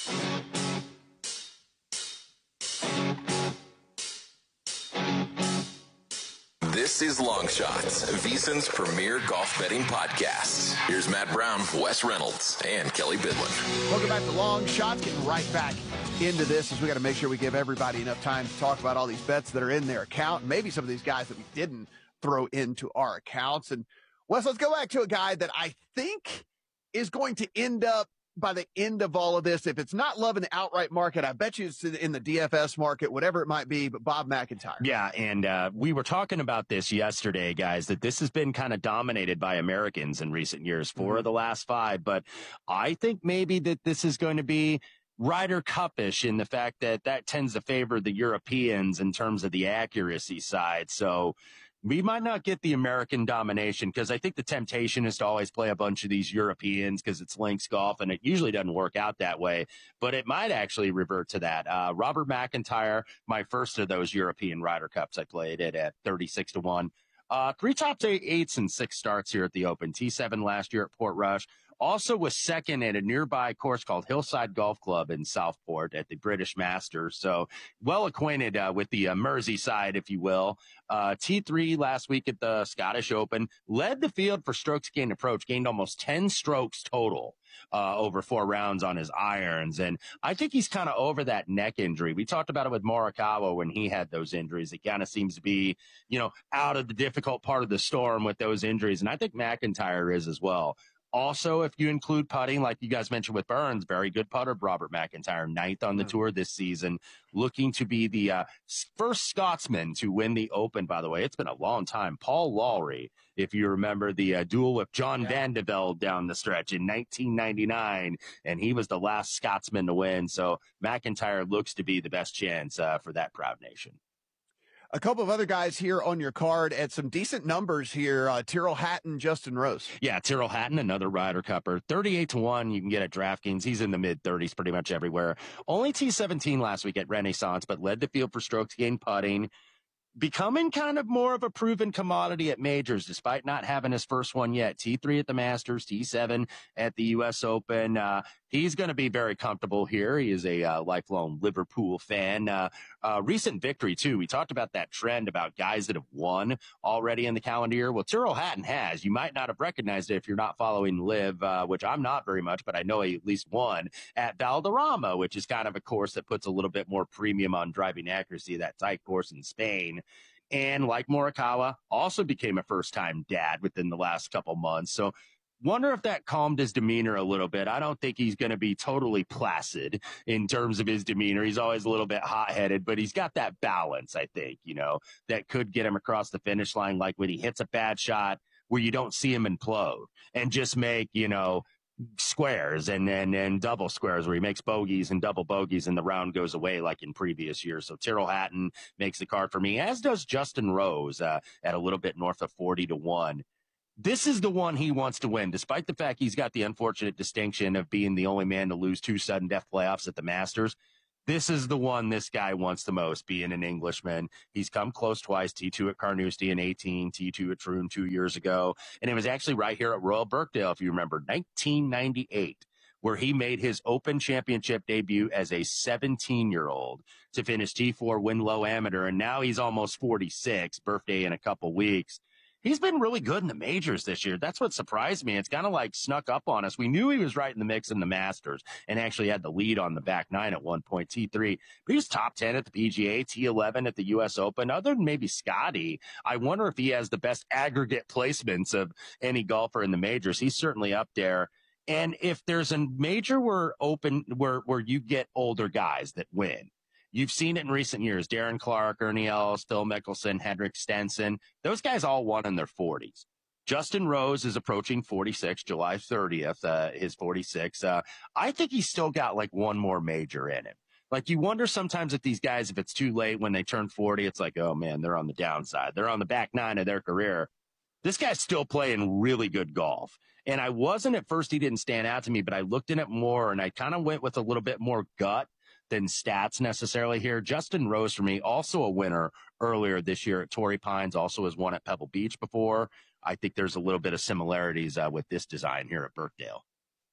This is Long Shots, VSiN's premier golf betting podcast. Here's Matt Brown, Wes Reynolds, and Kelly Bidlin. Welcome back to Long Shots. Getting right back into this as we got to make sure we give everybody enough time to talk about all these bets that are in their account, and maybe some of these guys that we didn't throw into our accounts. And Wes, let's go back to a guy that I think is going to end up by the end of all of this, if it's not loving the outright market, I bet you it's in the DFS market, whatever it might be, but Bob McIntyre. Yeah, and we were talking about this yesterday, guys, that this has been kind of dominated by Americans in recent years, 4 of the last 5, but I think maybe that this is going to be Ryder Cup-ish in the fact that that tends to favor the Europeans in terms of the accuracy side, so we might not get the American domination because I think the temptation is to always play a bunch of these Europeans because it's links golf, and it usually doesn't work out that way. But it might actually revert to that. Robert McIntyre, my first of those European Ryder Cups, I played it at 36 to 1. 3 top 8s and 6 starts here at the Open. T7 last year at Portrush. Also was second at a nearby course called Hillside Golf Club in Southport at the British Masters. So well acquainted with the Merseyside, if you will. T3 last week at the Scottish Open. Led the field for strokes gained approach. Gained almost 10 strokes total over 4 rounds on his irons. And I think he's kind of over that neck injury. We talked about it with Morikawa when he had those injuries. It kind of seems to be, out of the difficult part of the storm with those injuries. And I think McIntyre is as well. Also, if you include putting, like you guys mentioned with Burns, very good putter, Robert McIntyre, 9th on the tour this season, looking to be the first Scotsman to win the Open, by the way. It's been a long time. Paul Lawrie, if you remember the duel with John Van de Velde down the stretch in 1999, and he was the last Scotsman to win. So McIntyre looks to be the best chance for that proud nation. A couple of other guys here on your card at some decent numbers here. Tyrrell Hatton, Justin Rose. Yeah, Tyrrell Hatton, another Ryder Cupper. 38 to 1 you can get at DraftKings. He's in the mid-30s pretty much everywhere. Only T17 last week at Renaissance, but led the field for strokes gained putting. becoming kind of more of a proven commodity at majors, despite not having his first one yet. T3 at the Masters, T7 at the U.S. Open. He's going to be very comfortable here. He is a lifelong Liverpool fan. Recent victory, too. We talked about that trend about guys that have won already in the calendar year. Well, Tyrrell Hatton has. You might not have recognized it if you're not following Liv, which I'm not very much, but I know he at least won at Valderrama, which is kind of a course that puts a little bit more premium on driving accuracy, that tight course in Spain. And like Morikawa, also became a first-time dad within the last couple months. So wonder if that calmed his demeanor a little bit. I don't think he's going to be totally placid in terms of his demeanor. He's always a little bit hot-headed, but he's got that balance, I think, that could get him across the finish line, like when he hits a bad shot where you don't see him implode and just make, squares and double squares where he makes bogeys and double bogeys and the round goes away like in previous years. So Tyrrell Hatton makes the card for me, as does Justin Rose at a little bit north of 40-1. This is the one he wants to win, despite the fact he's got the unfortunate distinction of being the only man to lose 2 sudden death playoffs at the Masters. This is the one this guy wants the most, being an Englishman. He's come close twice, T2 at Carnoustie in 18, T2 at Troon 2 years ago. And it was actually right here at Royal Birkdale, if you remember, 1998, where he made his Open Championship debut as a 17-year-old to finish T4, win low amateur. And now he's almost 46, birthday in a couple weeks. He's been really good in the majors this year. That's what surprised me. It's kind of like snuck up on us. We knew he was right in the mix in the Masters and actually had the lead on the back 9 at one point, T3. But he's top 10 at the PGA, T11 at the U.S. Open. Other than maybe Scotty, I wonder if he has the best aggregate placements of any golfer in the majors. He's certainly up there. And if there's a major where you get older guys that win, you've seen it in recent years. Darren Clark, Ernie Els, Phil Mickelson, Henrik Stenson. Those guys all won in their 40s. Justin Rose is approaching 46, July 30th, his 46. I think he's still got like one more major in him. Like you wonder sometimes if these guys, if it's too late when they turn 40, it's like, oh man, they're on the downside. They're on the back 9 of their career. This guy's still playing really good golf. And I wasn't at first, he didn't stand out to me, but I looked at it more and I kind of went with a little bit more gut than stats necessarily here. Justin Rose for me, also a winner earlier this year at Torrey Pines, also has won at Pebble Beach before. I think there's a little bit of similarities with this design here at Birkdale.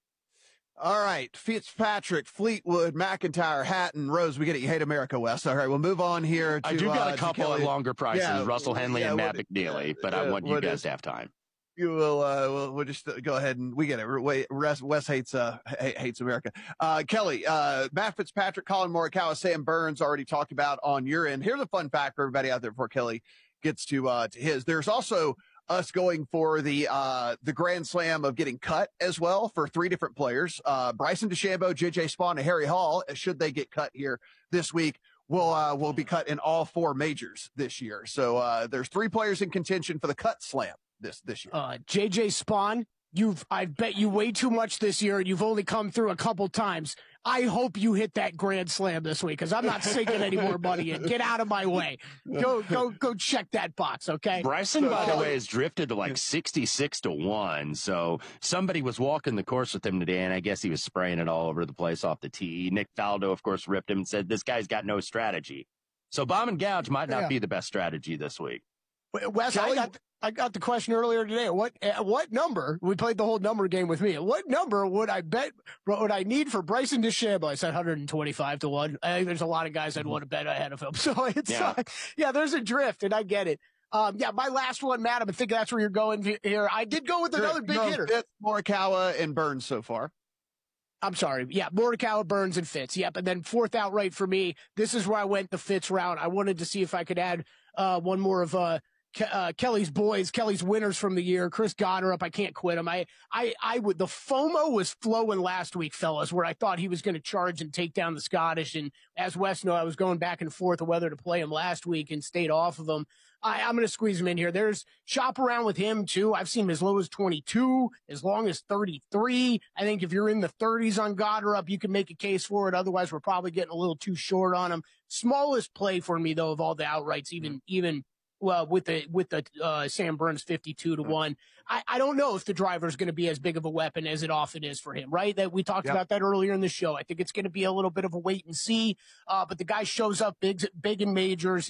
All right, Fitzpatrick, Fleetwood, McIntyre, Hatton, Rose. We get it. You hate America, Wes. All right, we'll move on here. I do got a couple at longer prices, Russell Henley and Matt McNeely, but I want you guys to have time. You will. We'll just go ahead and we get it. Wes hates America. Kelly, Matt Fitzpatrick, Colin Morikawa, Sam Burns already talked about on your end. Here's a fun fact for everybody out there before Kelly gets to his. There's also us going for the Grand Slam of getting cut as well for 3 different players. Bryson DeChambeau, JJ Spaun, and Harry Hall, should they get cut here this week, will be cut in all 4 majors this year. So there's 3 players in contention for the cut slam this year. JJ Spaun, I bet you way too much this year. You've only come through a couple times. I hope you hit that Grand Slam this week because I'm not sinking any more money in. Get out of my way. Go check that box, okay? Bryson, by the way, has drifted to like 66-1. So somebody was walking the course with him today, and I guess he was spraying it all over the place off the tee. Nick Faldo, of course, ripped him and said, this guy's got no strategy. So bomb and gouge might not be the best strategy this week. Wes, I got the question earlier today. At what number? We played the whole number game with me. At what number would I need for Bryson DeChambeau? I said 125-1. I think there's a lot of guys I'd want to bet ahead of him. So it's there's a drift, and I get it. My last one, Matt, I think that's where you're going here. I did go with another big hitter. Fitz, Morikawa, and Burns so far. I'm sorry. Yeah, Morikawa, Burns, and Fitz. Yep, and then 4th outright for me. This is where I went the Fitz route. I wanted to see if I could add one more of Kelly's boys, Kelly's winners from the year, Chris Goddard. I can't quit him. The FOMO was flowing last week, fellas, where I thought he was going to charge and take down the Scottish. And as Wes know, I was going back and forth of whether to play him last week and stayed off of him. I'm going to squeeze him in here. There's shop around with him too. I've seen him as low as 22, as long as 33. I think if you're in the 30s on Goddard, you can make a case for it. Otherwise, we're probably getting a little too short on him. Smallest play for me though of all the outrights, even with the Sam Burns 52-1. I don't know if the driver is going to be as big of a weapon as it often is for him, right? That we talked about that earlier in the show. I think it's going to be a little bit of a wait and see. But the guy shows up big in majors. He's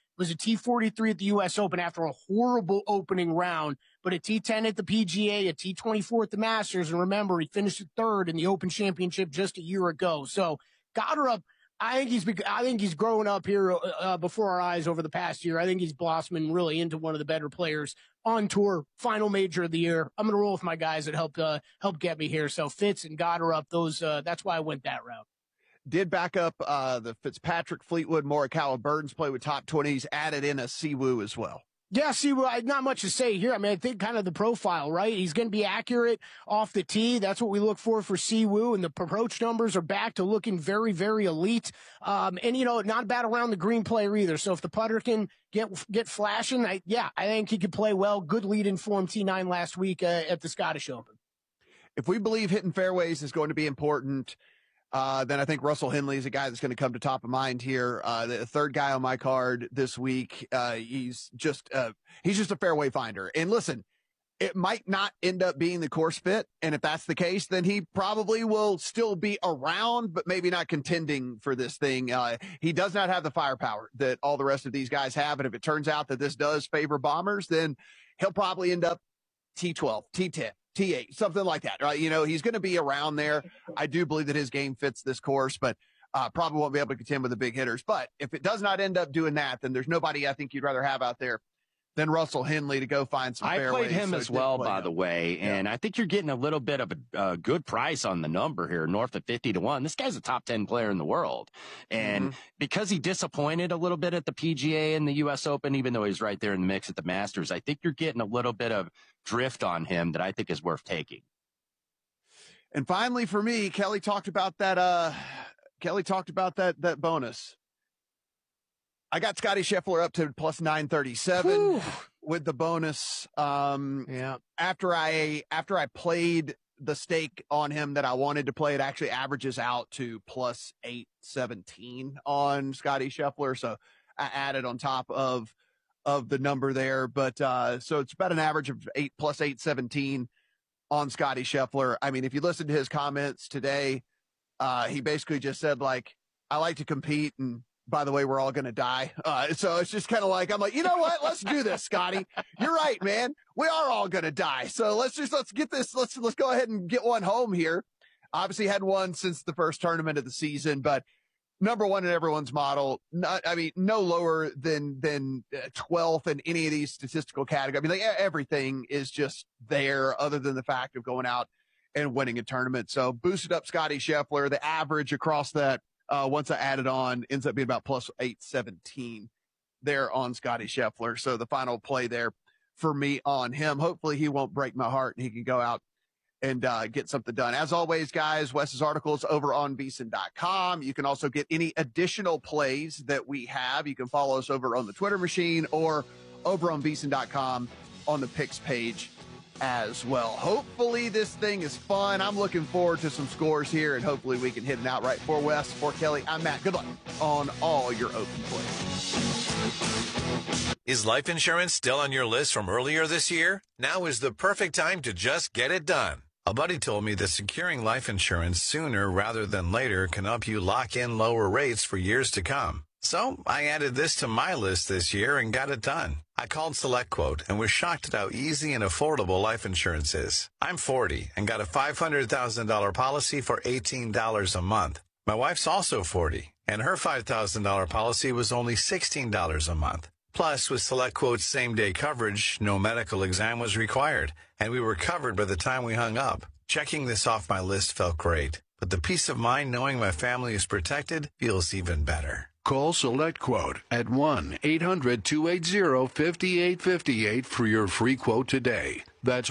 was a T43 at the U.S. Open after a horrible opening round, but a T10 at the PGA, a T24 at the Masters. And remember, he finished third in the Open Championship just a year ago. So Goddard, I think he's growing up here before our eyes over the past year. I think he's blossoming really into one of the better players on tour. Final major of the year. I'm going to roll with my guys that helped get me here. So Fitz and Goddard, that's why I went that route. Did back up the Fitzpatrick, Fleetwood, Morikawa, Burns play with top 20s, added in a Siwoo as well. Yeah, Siwoo, not much to say here. I mean, I think kind of the profile, right? He's going to be accurate off the tee. That's what we look for Siwoo, and the approach numbers are back to looking very, very elite. And, not bad around the green player either. So if the putter can get flashing, I think he could play well. Good lead in form T9 last week at the Scottish Open. If we believe hitting fairways is going to be important, then I think Russell Henley is a guy that's going to come to top of mind here. The third guy on my card this week. He's just a fairway finder. And listen, it might not end up being the course fit. And if that's the case, then he probably will still be around, but maybe not contending for this thing. He does not have the firepower that all the rest of these guys have. And if it turns out that this does favor bombers, then he'll probably end up T12, T10. T8, something like that, right? He's going to be around there. I do believe that his game fits this course, but probably won't be able to contend with the big hitters. But if it does not end up doing that, then there's nobody I think you'd rather have out there than Russell Henley to go find some fairways. I played him as well, by the way, and I think you're getting a little bit of a good price on the number here, north of 50-1. This guy's a top 10 player in the world. And because he disappointed a little bit at the PGA and the U.S. Open, even though he's right there in the mix at the Masters, I think you're getting a little bit of drift on him that I think is worth taking. And finally, for me, Kelly talked about that bonus. I got Scotty Scheffler up to plus 937 with the bonus. After I played the stake on him that I wanted to play, it actually averages out to plus 817 on Scotty Scheffler. So I added on top of the number there, but so it's about an average of plus 817 on Scotty Scheffler. I mean, if you listen to his comments today, he basically just said, like, I like to compete, and by the way, we're all going to die. So it's just kind of like, I'm like, you know what? Let's do this, Scotty. You're right, man. We are all going to die. So let's get this. Let's go ahead and get one home here. Obviously had one since the first tournament of the season, but number one in everyone's model. No lower than 12th in any of these statistical categories. I mean, like, everything is just there other than the fact of going out and winning a tournament. So boosted up Scotty Scheffler. The average across that, once I added on, ends up being about plus 817 there on Scotty Scheffler. So the final play there for me on him. Hopefully he won't break my heart and he can go out and get something done. As always, guys, Wes's articles over on VSiN.com. You can also get any additional plays that we have. You can follow us over on the Twitter machine or over on VSiN.com on the picks page as well. Hopefully this thing is fun. I'm looking forward to some scores here, and hopefully we can hit an outright. For Wes, for Kelly, I'm Matt. Good luck on all your open plays. Is life insurance still on your list from earlier this year? Now is the perfect time to just get it done. A buddy told me that securing life insurance sooner rather than later can help you lock in lower rates for years to come. So I added this to my list this year and got it done. I called SelectQuote and was shocked at how easy and affordable life insurance is. I'm 40 and got a $500,000 policy for $18 a month. My wife's also 40, and her $5,000 policy was only $16 a month. Plus, with SelectQuote's same-day coverage, no medical exam was required, and we were covered by the time we hung up. Checking this off my list felt great, but the peace of mind knowing my family is protected feels even better. Call SelectQuote at 1-800-280-5858 for your free quote today. That's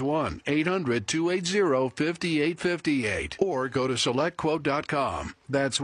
1-800-280-5858. Or go to SelectQuote.com. That's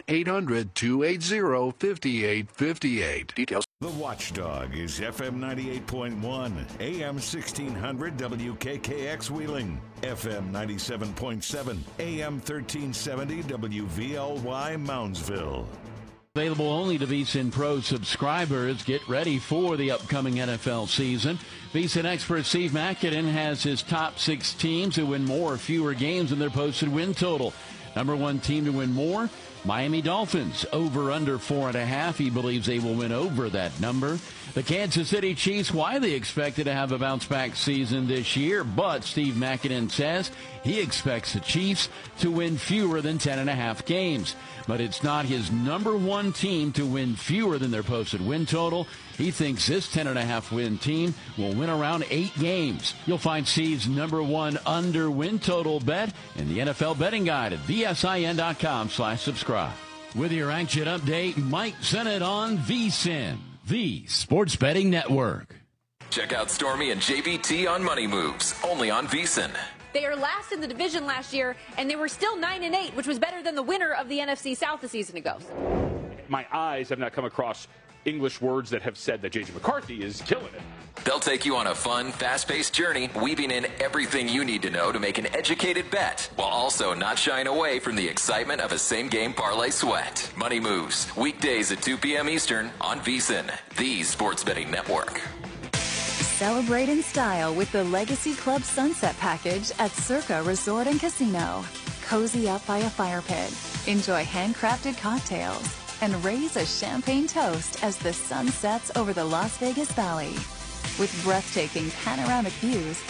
1-800-280-5858. Details. The Watchdog is FM 98.1, AM 1600 WKKX Wheeling, FM 97.7, AM 1370 WVLY Moundsville. Available only to VSiN Pro subscribers. Get ready for the upcoming NFL season. VSiN expert Steve McKinnon has his top 6 teams who win more or fewer games than their posted win total. Number 1 team to win more, Miami Dolphins over under 4.5. He believes they will win over that number. The Kansas City Chiefs widely expected to have a bounce-back season this year, but Steve Makinen says he expects the Chiefs to win fewer than 10.5 games. But it's not his number one team to win fewer than their posted win total. He thinks this 10.5 win team will win around 8 games. You'll find Steve's number one under win total bet in the NFL betting guide at vsin.com/subscribe. With your action update, Mike Sennett on VSiN, the Sports Betting Network. Check out Stormy and JVT on Money Moves, only on VSiN. They are last in the division last year, and they were still 9-8, which was better than the winner of the NFC South a season ago. My eyes have not come across English words that have said that J.J. McCarthy is killing it. They'll take you on a fun, fast-paced journey, weaving in everything you need to know to make an educated bet, while also not shying away from the excitement of a same-game parlay sweat. Money Moves, weekdays at 2 p.m. Eastern on VSiN, the Sports Betting Network. Celebrate in style with the Legacy Club Sunset Package at Circa Resort and Casino. Cozy up by a fire pit, enjoy handcrafted cocktails, and raise a champagne toast as the sun sets over the Las Vegas Valley. With breathtaking panoramic views